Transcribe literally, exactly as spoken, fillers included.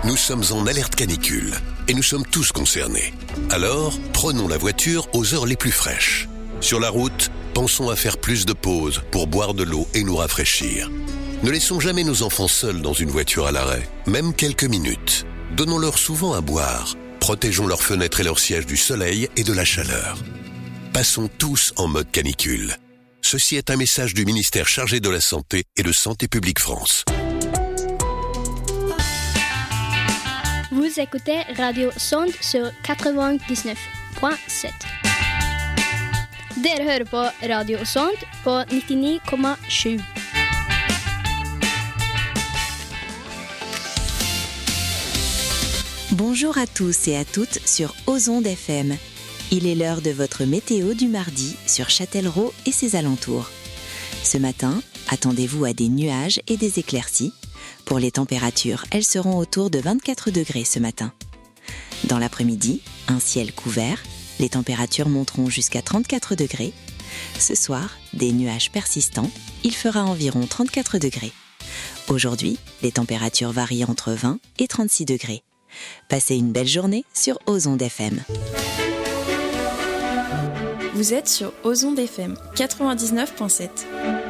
Nous sommes en alerte canicule et nous sommes tous concernés. Alors, prenons la voiture aux heures les plus fraîches. Sur la route, pensons à faire plus de pauses pour boire de l'eau et nous rafraîchir. Ne laissons jamais nos enfants seuls dans une voiture à l'arrêt, même quelques minutes. Donnons-leur souvent à boire. Protégeons leurs fenêtres et leurs sièges du soleil et de la chaleur. Passons tous en mode canicule. Ceci est un message du ministère chargé de la Santé et de Santé publique France. Vous écoutez Radio Sond sur quatre-vingt-dix-neuf virgule sept. Dere hører på Radio Sond på nittini komma sju. Bonjour à tous et à toutes sur Ozonde F M. Il est l'heure de votre météo du mardi sur Châtellerault et ses alentours. Ce matin, attendez-vous à des nuages et des éclaircies. Pour les températures, elles seront autour de vingt-quatre degrés ce matin. Dans l'après-midi, un ciel couvert, les températures monteront jusqu'à trente-quatre degrés. Ce soir, des nuages persistants, il fera environ trente-quatre degrés. Aujourd'hui, les températures varient entre vingt et trente-six degrés. Passez une belle journée sur Ozonde F M. Vous êtes sur Ozonde F M quatre-vingt-dix-neuf virgule sept.